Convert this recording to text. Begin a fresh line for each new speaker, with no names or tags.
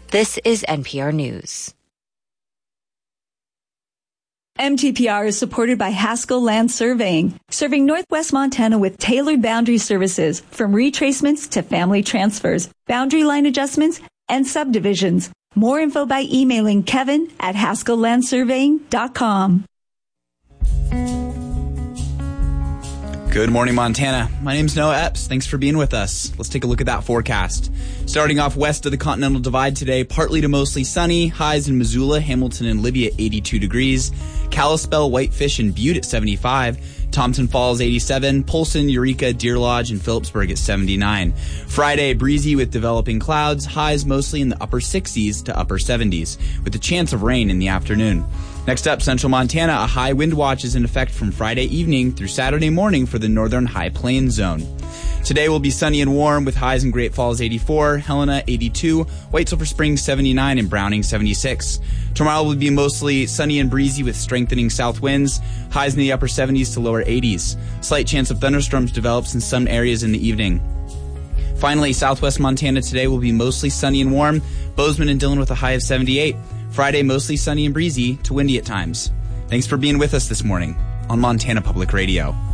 This is NPR News.
MTPR is supported by Haskell Land Surveying, serving Northwest Montana with tailored boundary services from retracements to family transfers, boundary line adjustments, and subdivisions. More info by emailing kevin@haskelllandsurveying.com.
Good morning, Montana. My name's Noah Epps. Thanks for being with us. Let's take a look at that forecast. Starting off west of the Continental Divide today, partly to mostly sunny. Highs in Missoula, Hamilton, and Libby at 82 degrees. Kalispell, Whitefish, and Butte at 75. Thompson Falls, 87. Polson, Eureka, Deer Lodge, and Phillipsburg at 79. Friday, breezy with developing clouds. Highs mostly in the upper 60s to upper 70s, with a chance of rain in the afternoon. Next up, central Montana, a high wind watch is in effect from Friday evening through Saturday morning for the northern high plains zone. Today will be sunny and warm with highs in Great Falls 84, Helena 82, White Sulphur Springs 79, and Browning 76. Tomorrow will be mostly sunny and breezy with strengthening south winds, highs in the upper 70s to lower 80s. Slight chance of thunderstorms develops in some areas in the evening. Finally, southwest Montana today will be mostly sunny and warm, Bozeman and Dillon with a high of 78. Friday, mostly sunny and breezy to windy at times. Thanks for being with us this morning on Montana Public Radio.